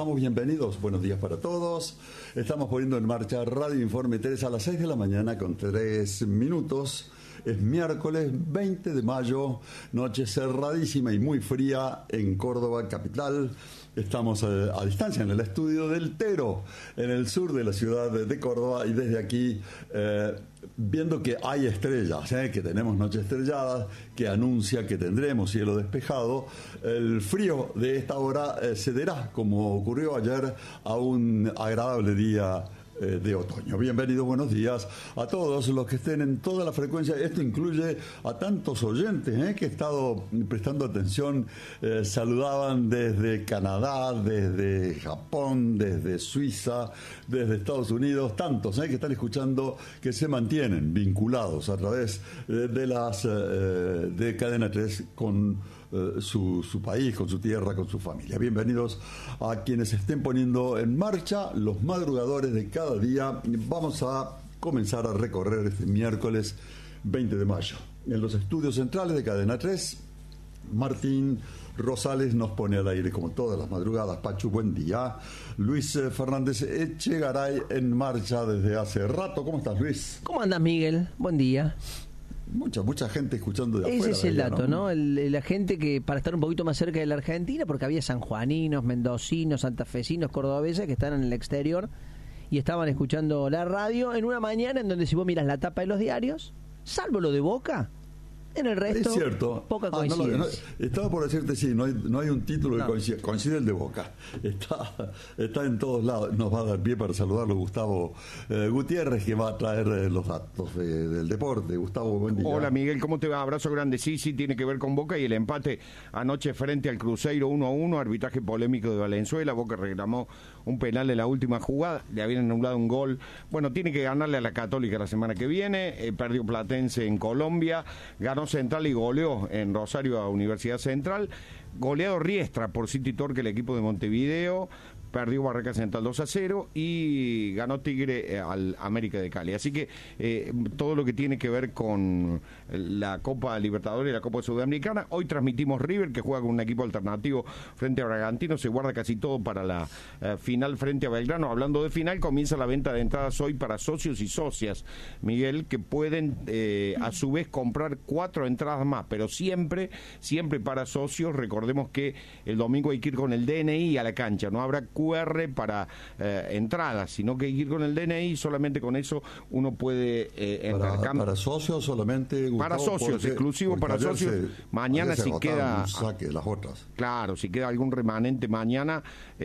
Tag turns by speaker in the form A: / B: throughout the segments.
A: estamos? Bienvenidos, buenos días para todos. Estamos poniendo en marcha Radio Informe 3 a las 6 de la mañana con 3 minutos. Es miércoles 20 de mayo, noche cerradísima y muy fría en Córdoba capital. Estamos a distancia en el estudio del Tero, en el sur de la ciudad de Córdoba, y desde aquí viendo que hay estrellas, que tenemos noche estrellada, que anuncia que tendremos cielo despejado. El frío de esta hora cederá, como ocurrió ayer, a un agradable día de otoño. Bienvenidos, buenos días a todos los que estén en toda la frecuencia. Esto incluye a tantos oyentes que he estado prestando atención. Saludaban desde Canadá, desde Japón, desde Suiza, desde Estados Unidos, tantos que están escuchando, que se mantienen vinculados a través de las de Cadena 3 con su país, con su tierra, con su familia. Bienvenidos a quienes estén poniendo en marcha los madrugadores de cada día. Vamos a comenzar a recorrer este miércoles 20 de mayo. En los estudios centrales de Cadena 3, Martín Rosales nos pone al aire como todas las madrugadas. Pachu, buen día. Luis Fernández Echegaray en marcha desde hace rato. ¿Cómo estás, Luis?
B: ¿Cómo andas, Miguel? Buen día.
A: Mucha gente escuchando de afuera.
B: Ese es el dato, ¿no? La gente que, para estar un poquito más cerca de la Argentina, porque había sanjuaninos, mendocinos, santafesinos, cordobeses que están en el exterior y estaban escuchando la radio en una mañana en donde, si vos miras la tapa de los diarios, salvo lo de Boca, en el resto,
A: es cierto.
B: Poca coincidencia.
A: Estaba por decirte, sí, no hay un título que coincide el de Boca. Está en todos lados. Nos va a dar pie para saludarlo Gustavo Gutiérrez, que va a traer los datos del deporte. Gustavo, buen día.
C: Hola, Miguel, ¿cómo te va? Abrazo grande. Sí, tiene que ver con Boca y el empate anoche frente al Cruzeiro 1-1, arbitraje polémico de Valenzuela. Boca reclamó un penal en la última jugada, le habían anulado un gol. Bueno, tiene que ganarle a la Católica la semana que viene. Perdió Platense en Colombia, ganó Central y goleó en Rosario a Universidad Central. Goleado Riestra por City Torque, el equipo de Montevideo. Perdió Barraca Central 2-0 y ganó Tigre al América de Cali. Así que todo lo que tiene que ver con la Copa Libertadores y la Copa Sudamericana. Hoy transmitimos River, que juega con un equipo alternativo frente a Bragantino. Se guarda casi todo para la final frente a Belgrano. Hablando de final, comienza la venta de entradas hoy para socios y socias, Miguel, que pueden a su vez comprar 4 entradas más, pero siempre para socios. Recordemos que el domingo hay que ir con el DNI a la cancha, no habrá QR para entradas, sino que hay que ir con el DNI. Solamente con eso uno puede entrar.
A: Para socios solamente, Gustavo,
C: para socios, exclusivo para socios. Mañana si queda
A: saque las otras.
C: Claro, si queda algún remanente mañana,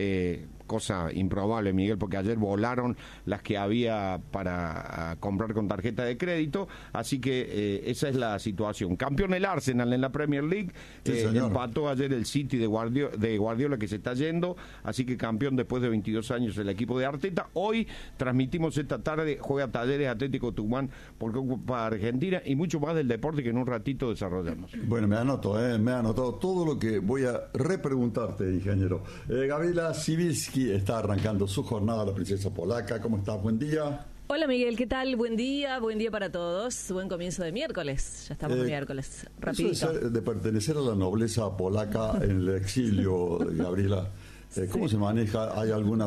C: cosa improbable, Miguel, porque ayer volaron las que había para comprar con tarjeta de crédito. Así que esa es la situación. Campeón el Arsenal en la Premier League, empató ayer el City de Guardiola, que se está yendo, así que campeón después de 22 años el equipo de Arteta. Hoy transmitimos esta tarde, juega Talleres Atlético Tucumán por Copa Argentina, y mucho más del deporte que en un ratito desarrollamos. Bueno,
A: me anoto todo lo que voy a repreguntarte, ingeniero. Gabriela Sibilski está arrancando su jornada, la princesa polaca. ¿Cómo estás? Buen día.
D: Hola, Miguel, ¿qué tal? Buen día para todos. Buen comienzo de miércoles. Ya estamos miércoles, rapidito.
A: Eso es de pertenecer a la nobleza polaca en el exilio, Gabriela. ¿Cómo se maneja? ¿Hay algunas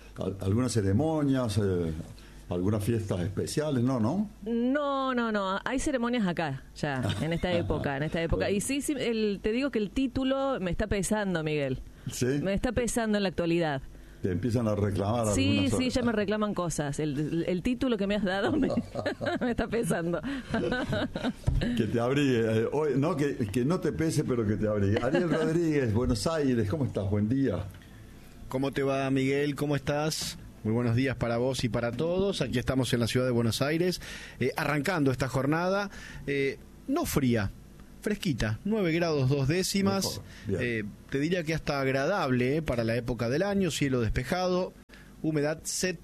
A: ceremonias, algunas fiestas especiales? No.
D: Hay ceremonias acá, ya, en esta época. Bueno. Y sí, te digo que el título me está pesando, Miguel. ¿Sí? Me está pesando en la actualidad.
A: Te empiezan a reclamar.
D: Sí, ya me reclaman cosas. El título que me has dado me está pesando.
A: Que te abrigue. No, que no te pese, pero que te abrigue. Ariel Rodríguez, Buenos Aires, ¿cómo estás? Buen día.
E: ¿Cómo te va, Miguel? ¿Cómo estás? Muy buenos días para vos y para todos. Aquí estamos en la ciudad de Buenos Aires, arrancando esta jornada, no fría, fresquita, 9 grados 2 décimas, te diría que hasta agradable para la época del año, cielo despejado, humedad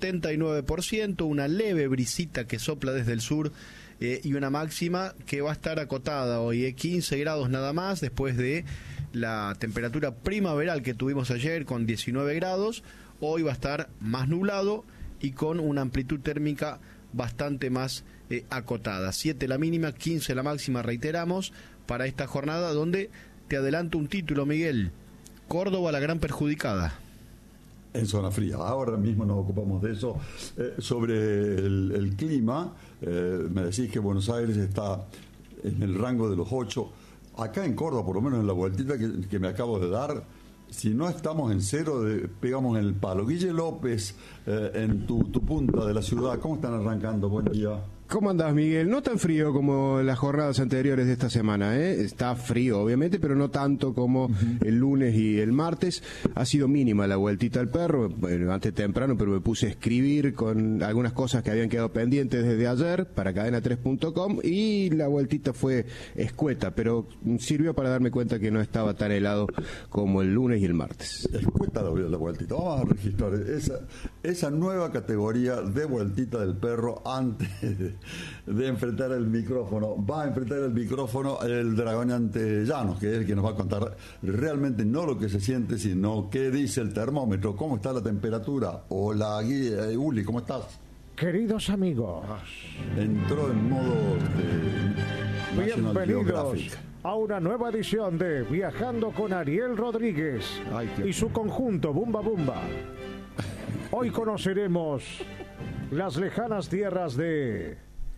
E: 79%, una leve brisita que sopla desde el sur, y una máxima que va a estar acotada hoy, 15 grados nada más, después de la temperatura primaveral que tuvimos ayer con 19 grados, hoy va a estar más nublado y con una amplitud térmica bastante más acotada. 7 la mínima, 15 la máxima, reiteramos, para esta jornada donde te adelanto un título, Miguel. Córdoba la gran perjudicada.
A: En zona fría. Ahora mismo nos ocupamos de eso. Sobre el clima, me decís que Buenos Aires está en el rango de los 8. Acá en Córdoba, por lo menos en la vueltita que me acabo de dar, si no estamos en 0, pegamos en el palo. Guille López, en tu punta de la ciudad, ¿cómo están arrancando? Buen día.
F: ¿Cómo andás, Miguel? No tan frío como las jornadas anteriores de esta semana, ¿eh? Está frío, obviamente, pero no tanto como el lunes y el martes. Ha sido mínima la vueltita al perro. Bueno, antes temprano, pero me puse a escribir con algunas cosas que habían quedado pendientes desde ayer para cadena3.com y la vueltita fue escueta, pero sirvió para darme cuenta que no estaba tan helado como el lunes y el martes.
A: Escueta la vueltita. Vamos a registrar esa nueva categoría de vueltita del perro antes de enfrentar el micrófono. Va a enfrentar el micrófono el dragoneante Llanos, que es el que nos va a contar realmente no lo que se siente, sino qué dice el termómetro, cómo está la temperatura. Hola, Uli, ¿cómo estás?
G: Queridos amigos,
A: entró en modo National
G: bienvenidos
A: Geographic
G: a una nueva edición de Viajando con Ariel Rodríguez y su conjunto Bumba Bumba. Hoy conoceremos las lejanas tierras de...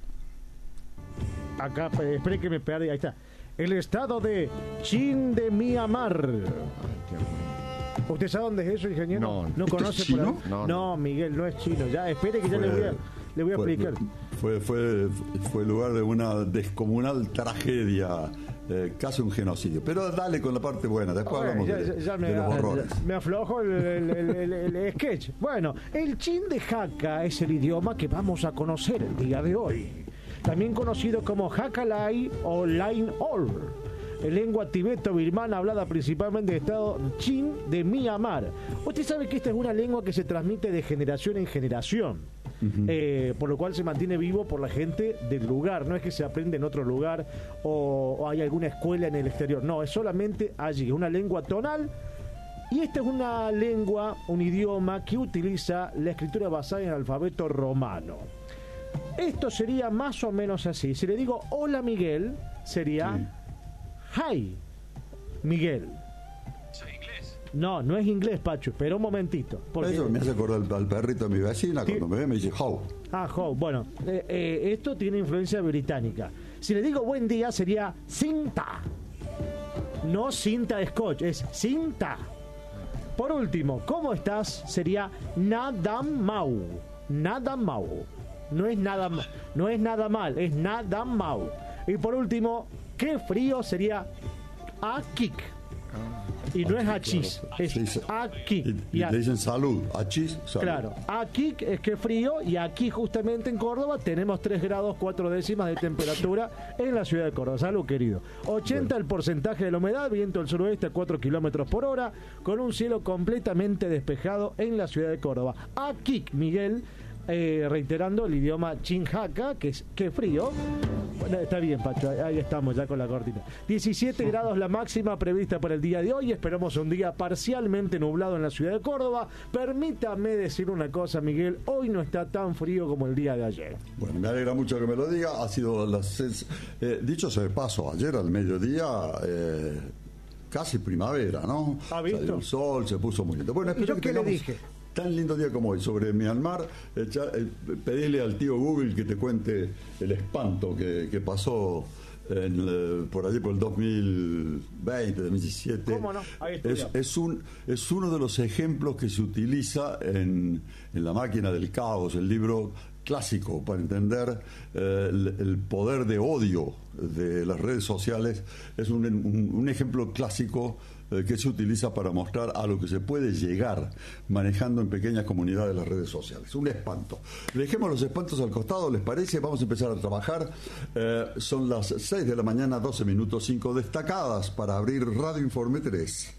G: Acá, espere que me pare, ahí está. El estado de Chin de Myanmar. ¿Usted sabe dónde es eso, ingeniero? ¿No conoce?
A: ¿Es chino?
G: No, Miguel, no es chino. Ya, espere que ya le voy a explicar.
A: Fue lugar de una descomunal tragedia, casi un genocidio. Pero dale con la parte buena, después hablamos de los horrores.
G: Me aflojo el sketch. Bueno, el Chin de Hakka es el idioma que vamos a conocer el día de hoy. También conocido como Hakka Lai o Lain Ol, lengua tibeto-birmana hablada principalmente en el estado Chin de Myanmar. Usted sabe que esta es una lengua que se transmite de generación en generación, por lo cual se mantiene vivo por la gente del lugar. No es que se aprende en otro lugar o hay alguna escuela en el exterior. No, es solamente allí, una lengua tonal. Y esta es una lengua, un idioma que utiliza la escritura basada en el alfabeto romano. Esto sería más o menos así. Si le digo hola Miguel, sería hi Miguel.
F: ¿Es inglés?
G: No, no es inglés, Pachu, pero un momentito.
A: Eso me hace acordar al perrito de mi vecina, cuando me ve me dice how.
G: Ah, how. Bueno, esto tiene influencia británica. Si le digo buen día, sería Cinta. No cinta scotch, es Cinta. Por último, ¿cómo estás? Sería Nadam Mau. Nadam Mau. No es nada mal, es nada mau. Y por último, qué frío sería Akik. Y no es achis, es Akik.
A: Y le dicen salud, achis, salud.
G: Claro, Akik es que frío, y aquí justamente en Córdoba tenemos 3 grados 4 décimas de temperatura en la ciudad de Córdoba. Salud, querido. 80 el porcentaje de la humedad, viento del suroeste a 4 kilómetros por hora, con un cielo completamente despejado en la ciudad de Córdoba. Akik, Miguel. Reiterando el idioma Chin Hakka, que es que frío. Bueno, está bien, Pacho, ahí estamos ya con la cortina. 17 grados la máxima prevista para el día de hoy. Esperamos un día parcialmente nublado en la ciudad de Córdoba. Permítame decir una cosa, Miguel, hoy no está tan frío como el día de ayer.
A: Bueno, me alegra mucho que me lo diga. Ha sido dicho sea de paso, ayer al mediodía casi primavera, ¿no?
G: ¿Ha visto?
A: Salió el sol, se puso muy lindo. Bueno, espero
G: ¿Y yo qué le dije?
A: Tan lindo día como hoy sobre Myanmar. Pedirle al tío Google que te cuente el espanto que pasó por allí por el 2020, 2017.
G: ¿Cómo no? Ahí
A: es uno de los ejemplos que se utiliza en La máquina del caos, el libro clásico para entender el poder de odio de las redes sociales. Es un ejemplo clásico que se utiliza para mostrar a lo que se puede llegar manejando en pequeñas comunidades las redes sociales. Un espanto. Dejemos los espantos al costado, ¿les parece? Vamos a empezar a trabajar. Son las 6 de la mañana, 12 minutos, 5 destacadas para abrir Radio Informe 3.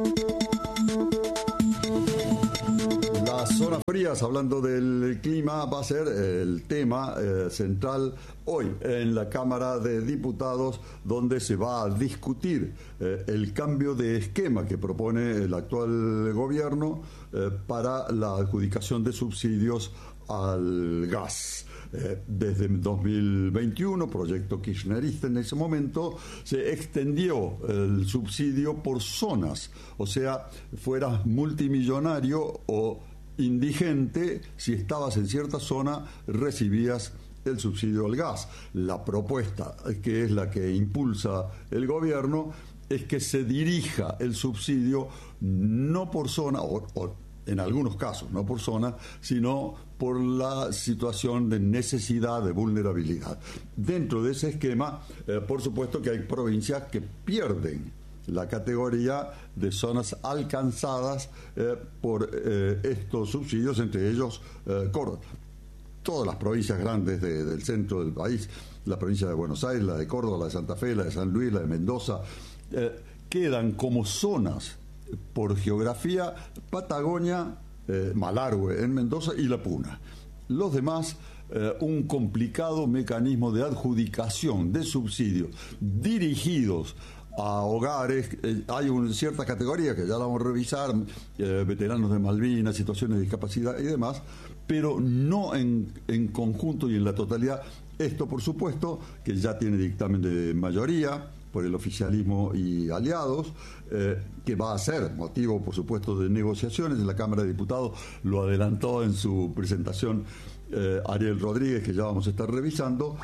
A: Las zonas frías, hablando del clima, va a ser el tema central hoy en la Cámara de Diputados, donde se va a discutir el cambio de esquema que propone el actual gobierno para la adjudicación de subsidios al gas. Desde 2021, proyecto kirchnerista en ese momento, se extendió el subsidio por zonas, o sea, fueras multimillonario o indigente, si estabas en cierta zona recibías el subsidio al gas. La propuesta, que es la que impulsa el gobierno, es que se dirija el subsidio no por zona, o en algunos casos no por zona, sino por la situación de necesidad, de vulnerabilidad. Dentro de ese esquema, por supuesto que hay provincias que pierden la categoría de zonas alcanzadas por estos subsidios, entre ellos Córdoba. Todas las provincias grandes del centro del país, la provincia de Buenos Aires, la de Córdoba, la de Santa Fe, la de San Luis, la de Mendoza, quedan como zonas por geografía Patagonia, Malargüe en Mendoza y La Puna. Los demás, un complicado mecanismo de adjudicación de subsidios dirigidos a hogares. Hay una cierta categoría que ya la vamos a revisar, veteranos de Malvinas, situaciones de discapacidad y demás, pero no en conjunto y en la totalidad. Esto, por supuesto, que ya tiene dictamen de mayoría por el oficialismo y aliados, que va a ser motivo, por supuesto, de negociaciones. En la Cámara de Diputados lo adelantó en su presentación Ariel Rodríguez, que ya vamos a estar revisando,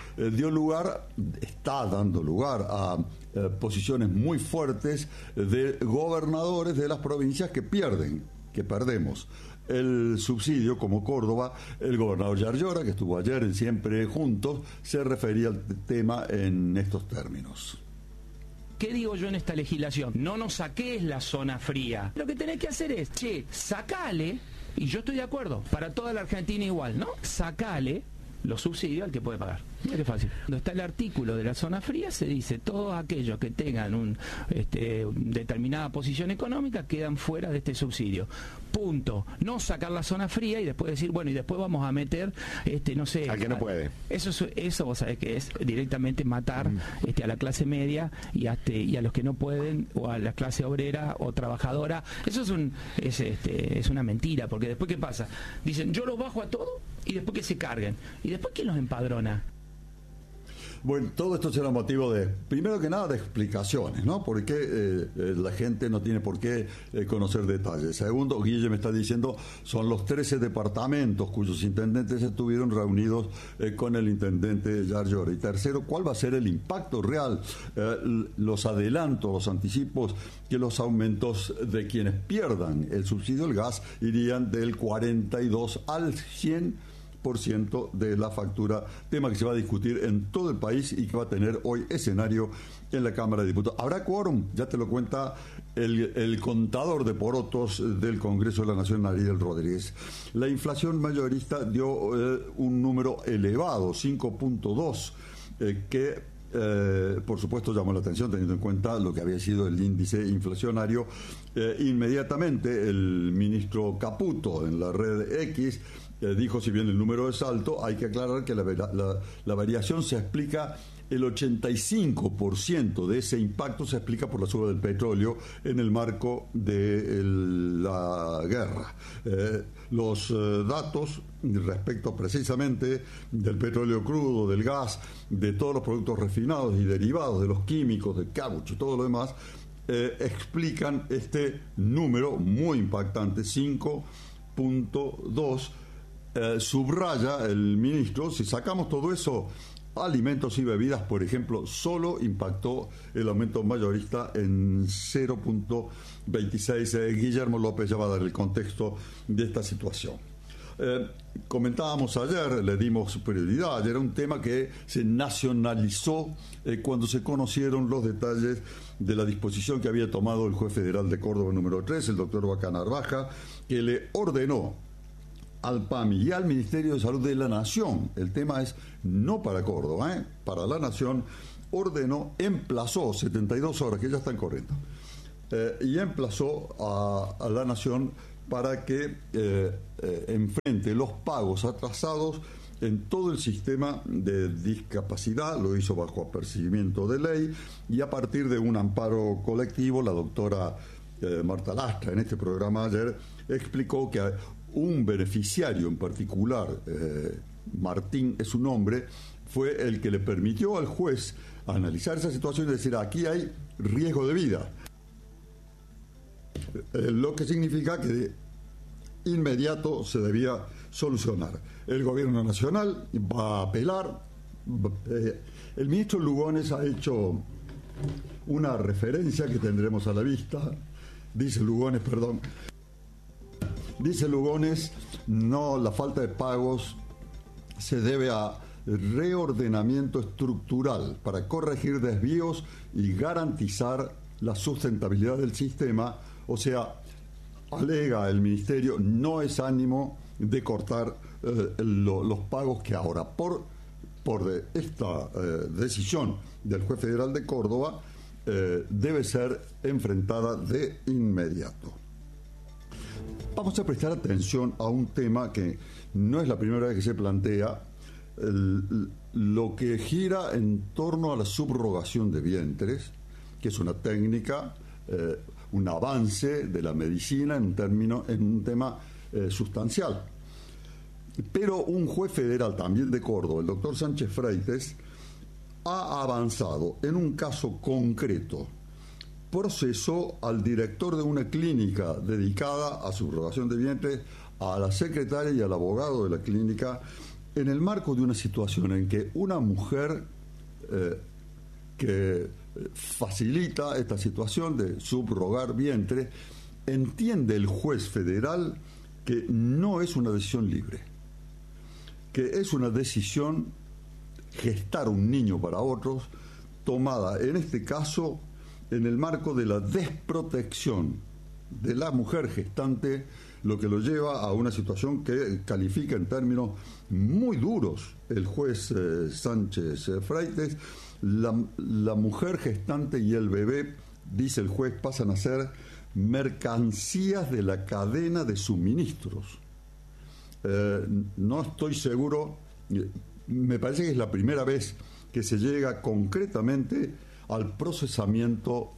A: está dando lugar a posiciones muy fuertes de gobernadores de las provincias que perdemos el subsidio, como Córdoba. El gobernador Yarlora, que estuvo ayer en Siempre Juntos, se refería al tema en estos términos.
H: ¿Qué digo yo en esta legislación? No nos saques la zona fría. Lo que tenés que hacer es, sacale, y yo estoy de acuerdo, para toda la Argentina igual, ¿no? Sacale los subsidios al que puede pagar. Mira qué fácil. Cuando está el artículo de la zona fría, se dice todos aquellos que tengan determinada posición económica quedan fuera de este subsidio. Punto. No sacar la zona fría y después decir, bueno, y después vamos a meter, no sé...
C: Al que no puede.
H: Eso vos sabés que es directamente matar a la clase media y a los que no pueden, o a la clase obrera o trabajadora. Eso es una mentira, porque después, ¿qué pasa? Dicen, yo los bajo a todos y después que se carguen. ¿Y después quién los empadrona?
A: Bueno, todo esto será motivo de, primero que nada, de explicaciones, ¿no? Porque la gente no tiene por qué conocer detalles. Segundo, Guille me está diciendo, son los 13 departamentos cuyos intendentes estuvieron reunidos con el intendente Yarlora. Y tercero, ¿cuál va a ser el impacto real? Los adelantos, los anticipos, que los aumentos de quienes pierdan el subsidio del gas irían del 42 al 100% de la factura, tema que se va a discutir en todo el país y que va a tener hoy escenario en la Cámara de Diputados. ¿Habrá quórum? Ya te lo cuenta el contador de porotos del Congreso de la Nación, Ariel Rodríguez. La inflación mayorista dio un número elevado, 5.2, que por supuesto llamó la atención teniendo en cuenta lo que había sido el índice inflacionario. Inmediatamente el ministro Caputo en la red X dijo, si bien el número es alto, hay que aclarar que la variación se explica, el 85% de ese impacto se explica por la suba del petróleo en el marco de la guerra. Los datos respecto precisamente del petróleo crudo, del gas, de todos los productos refinados y derivados, de los químicos, del caucho y todo lo demás, explican este número muy impactante, 5.2. Subraya el ministro, si sacamos todo eso, alimentos y bebidas, por ejemplo, solo impactó el aumento mayorista en 0.26. Guillermo López ya va a dar el contexto de esta situación. Comentábamos ayer, le dimos prioridad, era un tema que se nacionalizó cuando se conocieron los detalles de la disposición que había tomado el juez federal de Córdoba número 3, el doctor Vaca Narvaja, que le ordenó al PAMI y al Ministerio de Salud de la Nación, el tema es no para Córdoba, para la Nación, emplazó 72 horas, que ya están corriendo, y emplazó a la Nación para que enfrente los pagos atrasados en todo el sistema de discapacidad. Lo hizo bajo apercibimiento de ley y a partir de un amparo colectivo. La doctora Marta Lastra en este programa ayer explicó que un beneficiario en particular, Martín es su nombre, fue el que le permitió al juez analizar esa situación y decir, aquí hay riesgo de vida. Lo que significa que de inmediato se debía solucionar. El gobierno nacional va a apelar. El ministro Lugones ha hecho una referencia que tendremos a la vista. Dice Lugones, no, la falta de pagos se debe a reordenamiento estructural para corregir desvíos y garantizar la sustentabilidad del sistema. O sea, alega el ministerio, no es ánimo de cortar los pagos que ahora, por esta decisión del juez federal de Córdoba, debe ser enfrentada de inmediato. Vamos a prestar atención a un tema que no es la primera vez que se plantea, lo que gira en torno a la subrogación de vientres, que es una técnica, un avance de la medicina en un tema sustancial. Pero un juez federal también de Córdoba, el doctor Sánchez Freites, ha avanzado en un caso concreto. Procesó al director de una clínica dedicada a subrogación de vientres, a la secretaria y al abogado de la clínica, en el marco de una situación en que una mujer que facilita esta situación de subrogar vientre, entiende el juez federal que no es una decisión libre, que es una decisión, gestar un niño para otros, tomada en este caso en el marco de la desprotección de la mujer gestante, lo que lo lleva a una situación que califica en términos muy duros el juez Sánchez Freites. La mujer gestante y el bebé, dice el juez, pasan a ser mercancías de la cadena de suministros. No estoy seguro, me parece que es la primera vez que se llega concretamente al procesamiento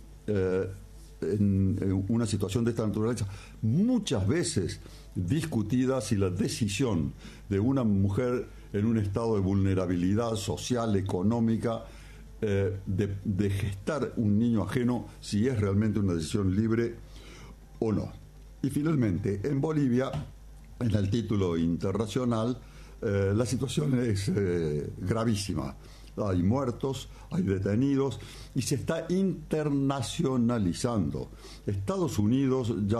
A: en una situación de esta naturaleza, muchas veces discutida si la decisión de una mujer en un estado de vulnerabilidad social, económica, de gestar un niño ajeno, si es realmente una decisión libre o no. Y finalmente, en Bolivia, en el título internacional, la situación es gravísima. Hay muertos, hay detenidos y se está internacionalizando. Estados Unidos ya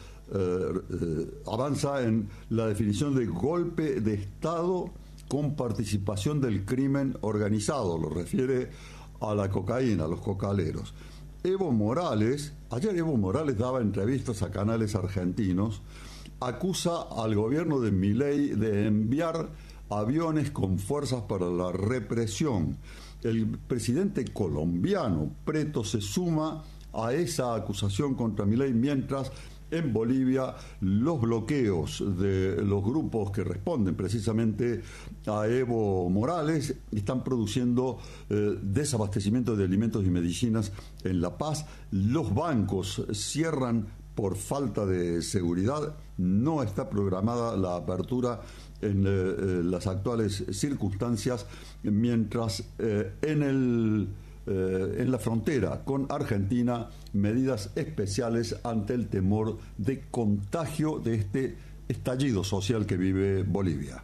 A: avanza en la definición de golpe de Estado con participación del crimen organizado, lo refiere a la cocaína, a los cocaleros. Ayer Evo Morales daba entrevistas a canales argentinos, acusa al gobierno de Milei de enviar aviones con fuerzas para la represión. El presidente colombiano, Preto, se suma a esa acusación contra Milei, mientras en Bolivia los bloqueos de los grupos que responden precisamente a Evo Morales están produciendo desabastecimiento de alimentos y medicinas en La Paz. Los bancos cierran por falta de seguridad. No está programada la apertura en las actuales circunstancias, mientras en la frontera con Argentina, medidas especiales ante el temor de contagio de este estallido social que vive Bolivia.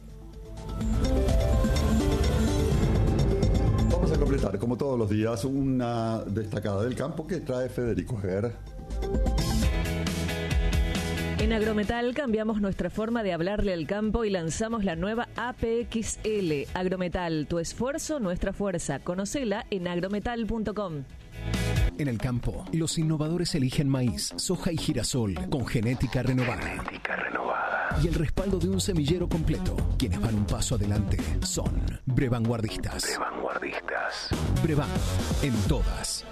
A: Vamos a completar, como todos los días, una destacada del campo que trae Federico Aguer.
D: En Agrometal cambiamos nuestra forma de hablarle al campo y lanzamos la nueva APXL. Agrometal, tu esfuerzo, nuestra fuerza. Conócela en agrometal.com.
I: En el campo, los innovadores eligen maíz, soja y girasol con genética renovada. Y el respaldo de un semillero completo. Quienes van un paso adelante son Brevanguardistas. Brevan, en todas.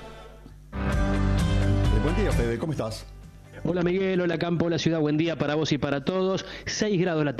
A: Buen día, Fede, ¿cómo estás?
J: Hola Miguel, hola campo, hola ciudad, buen día para vos y para todos. 6 grados la temperatura.